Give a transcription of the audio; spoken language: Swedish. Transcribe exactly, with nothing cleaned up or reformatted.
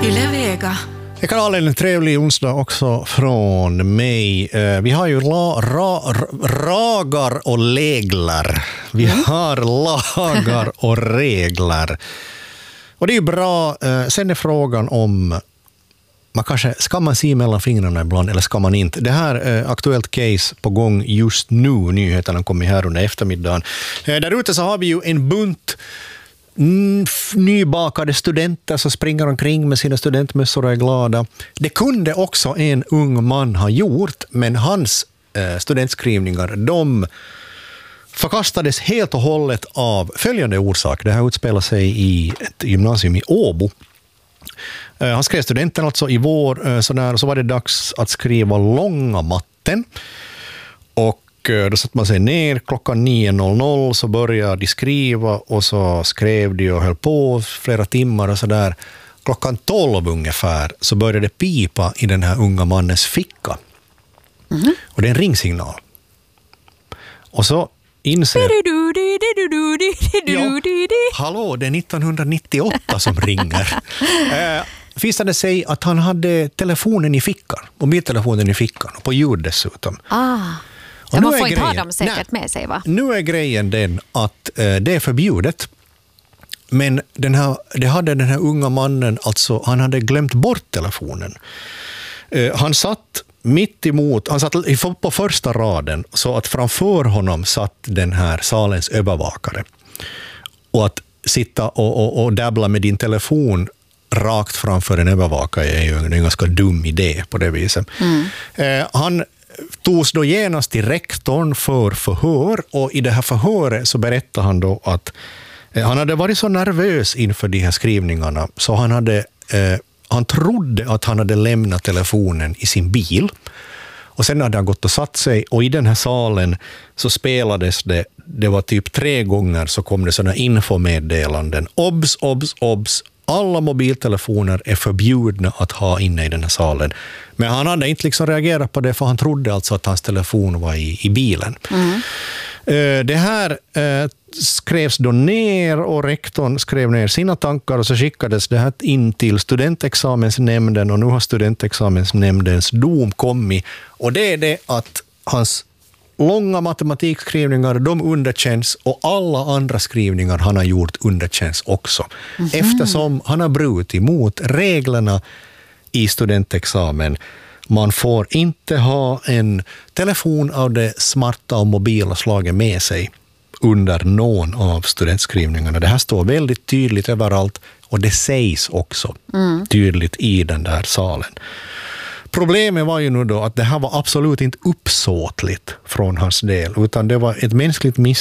Yle Vega. Jag kan ha en trevlig onsdag också från mig. Vi har ju la, ra, ragar och regler. Vi har lagar och regler. Och det är ju bra. Sen är frågan om man kanske, ska man se mellan fingrarna ibland eller ska man inte? Det här är aktuellt case på gång just nu. Nyheterna kommer här under eftermiddagen. Där ute så har vi ju en bunt nybakade studenter som springer omkring med sina studentmössor och är glada. Det kunde också en ung man ha gjort, men hans eh, studentskrivningar, de förkastades helt och hållet av följande orsak. Det här utspelar sig i ett gymnasium i Åbo. Eh, han skrev studenten alltså i vår, eh, så, där, så var det dags att skriva långa matten. Och då satt man sig ner klockan nio noll noll, så började de skriva och så skrev de och höll på flera timmar och så där. Klockan tolv ungefär så började det pipa i den här unga mannens ficka. Mm. Och det är en ringsignal. Och så inser... Ja, hallå, det är nittonhundranittioåtta som ringer. eh, visade det sig att han hade telefonen i fickan, mobiltelefonen i fickan och på ljud dessutom. Ah. Ja, man får inte ha dem säkert nej, med sig, va? Nu är grejen den att eh, det är förbjudet. Men den här, det hade den här unga mannen, alltså han hade glömt bort telefonen. Eh, han satt mitt emot, han satt på första raden så att framför honom satt den här salens övervakare. Och att sitta och, och, och dabbla med din telefon rakt framför en övervakare är ju en ganska dum idé på det viset. Mm. Eh, han togs då genast till rektorn för förhör, och i det här förhöret så berättade han då att eh, han hade varit så nervös inför de här skrivningarna så han hade eh, han trodde att han hade lämnat telefonen i sin bil, och sen hade han gått och satt sig, och i den här salen så spelades det, det var typ tre gånger så kom det sådana infomeddelanden. Obs, obs, obs. Alla mobiltelefoner är förbjudna att ha inne i den här salen. Men han hade inte liksom reagerat på det, för han trodde alltså att hans telefon var i, i bilen. Mm. Det här eh, skrevs då ner, och rektorn skrev ner sina tankar, och så skickades det här in till studentexamensnämnden, och nu har studentexamensnämndens dom kommit. Och det är det att hans långa matematikskrivningar, de underkänns, och alla andra skrivningar han har gjort underkänns också. Mm-hmm. Eftersom han har brutit mot reglerna i studentexamen. Man får inte ha en telefon av det smarta och mobila slaget med sig under någon av studentskrivningarna. Det här står väldigt tydligt överallt, och det sägs också mm. tydligt i den där salen. Problemet var ju nu då att det här var absolut inte uppsåtligt från hans del, utan det var ett mänskligt misstag